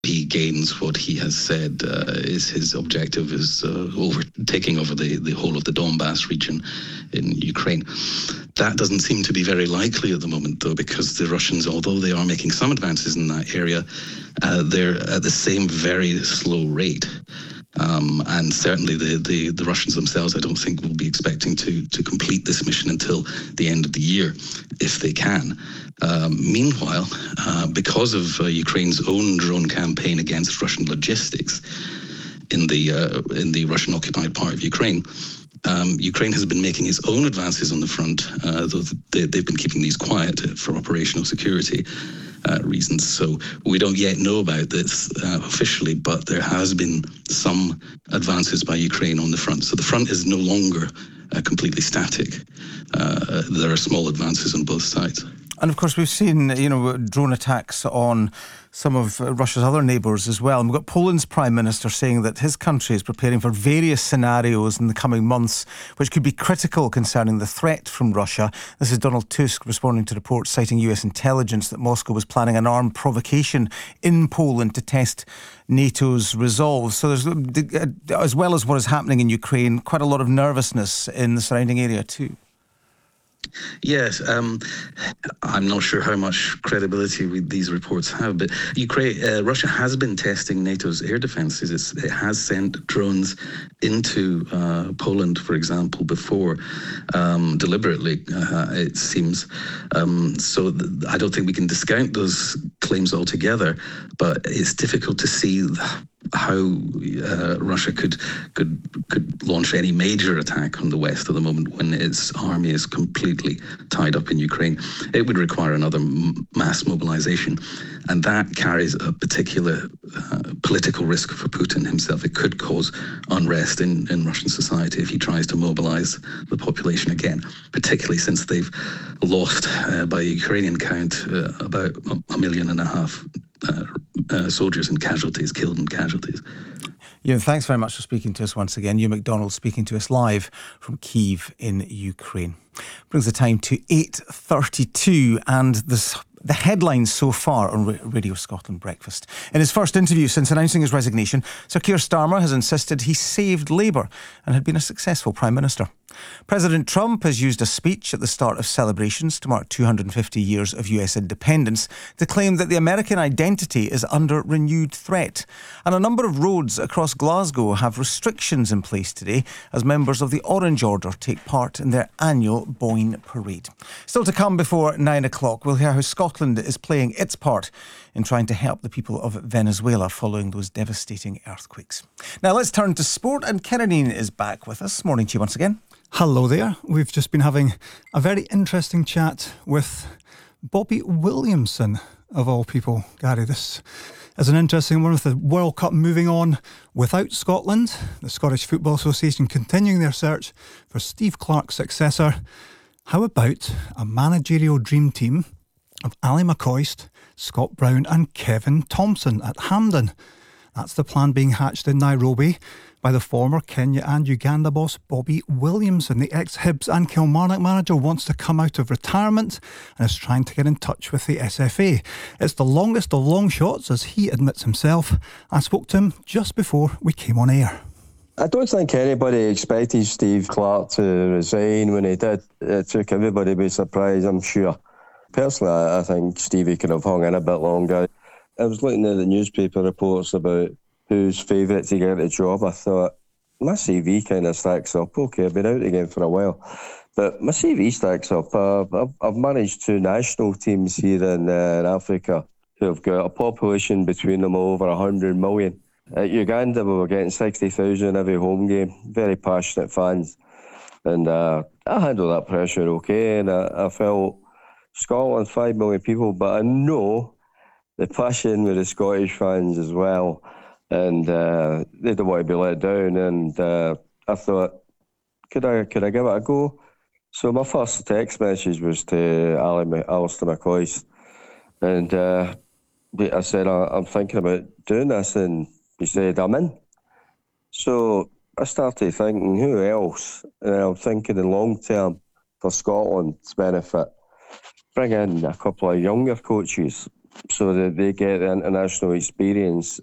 he gains what he has said is his objective is taking over the whole of the Donbass region in Ukraine. That doesn't seem to be very likely at the moment, though, because the Russians, although they are making some advances in that area, they're at the same very slow rate. And certainly the Russians themselves, I don't think, will be expecting to complete this mission until the end of the year, if they can. Meanwhile, because of Ukraine's own drone campaign against Russian logistics in the Russian-occupied part of Ukraine, Ukraine has been making its own advances on the front, though they've been keeping these quiet for operational security reasons. So we don't yet know about this officially, but there has been some advances by Ukraine on the front. So the front is no longer completely static. There are small advances on both sides. And of course, we've seen, drone attacks on some of Russia's other neighbours as well. And we've got Poland's Prime Minister saying that his country is preparing for various scenarios in the coming months, which could be critical concerning the threat from Russia. This is Donald Tusk responding to reports citing US intelligence that Moscow was planning an armed provocation in Poland to test NATO's resolve. So there's, as well as what is happening in Ukraine, quite a lot of nervousness in the surrounding area too. Yes, I'm not sure how much credibility these reports have, but Russia has been testing NATO's air defences. It has sent drones into Poland, for example, before, deliberately, it seems. So I don't think we can discount those claims altogether, but it's difficult to see how Russia could launch any major attack on the West at the moment when its army is completely tied up in Ukraine. It would require another mass mobilization, and that carries a particular political risk for Putin himself. It could cause unrest in Russian society if he tries to mobilize the population again, particularly since they've lost, by Ukrainian count, about 1.5 million soldiers and casualties, killed and casualties. Ewan, thanks very much for speaking to us once again. Ewan MacDonald speaking to us live from Kyiv in Ukraine. Brings the time to 8:32 and the headlines so far on Radio Scotland Breakfast. In his first interview since announcing his resignation, Sir Keir Starmer has insisted he saved Labour and had been a successful Prime Minister. President Trump has used a speech at the start of celebrations to mark 250 years of US independence to claim that the American identity is under renewed threat. And a number of roads across Glasgow have restrictions in place today as members of the Orange Order take part in their annual Boyne Parade. Still to come before 9 o'clock, we'll hear how Scotland is playing its part in trying to help the people of Venezuela following those devastating earthquakes. Now let's turn to sport, and Kennedy is back with us. Morning to you once again. Hello there. We've just been having a very interesting chat with Bobby Williamson, of all people. Gary, this is an interesting one with the World Cup moving on without Scotland. The Scottish Football Association continuing their search for Steve Clarke's successor. How about a managerial dream team of Ali McCoist, Scott Brown and Kevin Thompson at Hampden? That's the plan being hatched in Nairobi by the former Kenya and Uganda boss Bobby Williamson. The ex-Hibs and Kilmarnock manager wants to come out of retirement and is trying to get in touch with the SFA. It's the longest of long shots, as he admits himself. I spoke to him just before we came on air. I don't think anybody expected Steve Clarke to resign when he did. It took everybody by surprise, I'm sure. Personally, I think Stevie could have hung in a bit longer. I was looking at the newspaper reports about who's favourite to get a job. I thought, my CV kind of stacks up. Okay, I've been out again for a while, but my CV stacks up. I've managed 2 national teams here in Africa who have got a population between them of over 100 million. At Uganda, we were getting 60,000 every home game. Very passionate fans. And I handled that pressure okay, and I felt Scotland, 5 million people, but I know the passion with the Scottish fans as well. And they don't want to be let down. And I thought, could I give it a go? So my first text message was to Alistair McCoist. And I said, I'm thinking about doing this. And he said, I'm in. So I started thinking, who else? And I'm thinking in long term for Scotland's benefit, bring in a couple of younger coaches. so that they get the international experience.